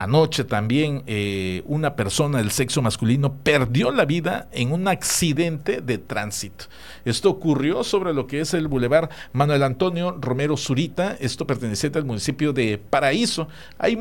Anoche también una persona del sexo masculino perdió la vida en un accidente de tránsito. Esto ocurrió sobre lo que es el Boulevard Manuel Antonio Romero Zurita, esto perteneciente al municipio de Paraíso. Hay